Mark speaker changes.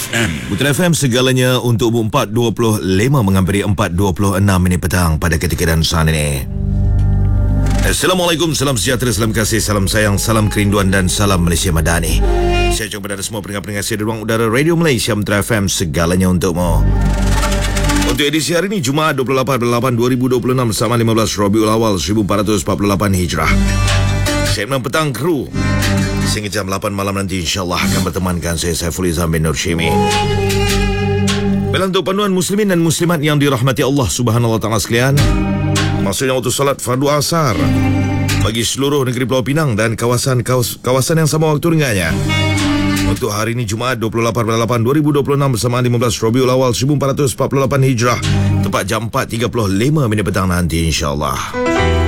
Speaker 1: Putra FM segalanya untuk 4.25 menghampiri 4.26 minit petang pada ketika dan saat ini. Assalamualaikum, salam sejahtera, salam kasih, salam sayang, salam kerinduan dan salam Malaysia Madani. Saya ucapkan kepada semua pendengar-pendengar di ruang udara Radio Malaysia Putra FM segalanya untukmu. Untuk edisi hari ini Jumaat 28/8/2026 bersama 15 Rabiul Awal 1448 Hijrah. Saya menang petang kru sehingga jam 8 malam nanti insyaAllah akan bertemankan saya Saiful Izam bin Nur Syimi. Baiklah, untuk panduan muslimin dan muslimat yang dirahmati Allah Subhanahu Wa Taala sekalian, maksudnya waktu salat fardu asar bagi seluruh negeri Pulau Pinang dan kawasan yang sama waktu dengannya. Untuk hari ini Jumaat 28/8/2026 bersama 15 Rabiul Awal 1448 Hijrah, tepat jam 4.35 minit petang nanti insyaAllah.